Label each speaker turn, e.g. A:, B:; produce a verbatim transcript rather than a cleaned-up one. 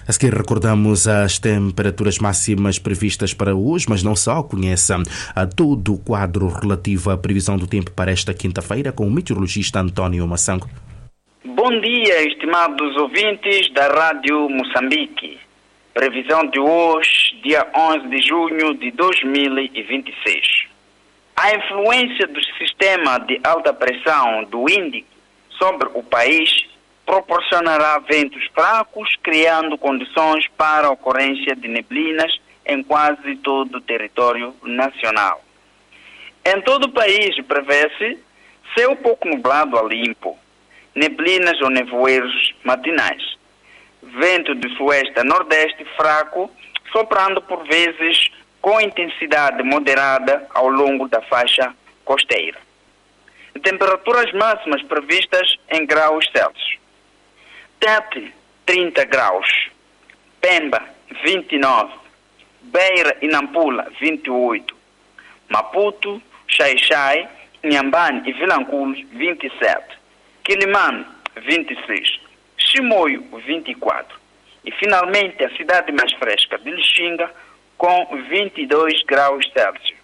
A: A seguir recordamos as temperaturas máximas previstas para hoje, mas não só. Conheça todo o quadro relativo à previsão do tempo para esta quinta-feira com o meteorologista António Massango.
B: Bom dia, estimados ouvintes da Rádio Moçambique. Previsão de hoje, dia onze de junho de dois mil e vinte e seis. A influência do sistema de alta pressão do Índico sobre o país proporcionará ventos fracos, criando condições para a ocorrência de neblinas em quase todo o território nacional. Em todo o país prevê-se céu pouco nublado a limpo, neblinas ou nevoeiros matinais. Vento de sueste a nordeste fraco, soprando por vezes com intensidade moderada ao longo da faixa costeira. Temperaturas máximas previstas em graus Celsius. Tete, trinta graus. Pemba, vinte e nove. Beira e Nampula, vinte e oito. Maputo, Xai-Xai, Inhambane e Vilanculos, vinte e sete. Quilimane, vinte e seis. Chimoio, vinte e quatro. E finalmente a cidade mais fresca de Lixinga, com vinte e dois graus Celsius.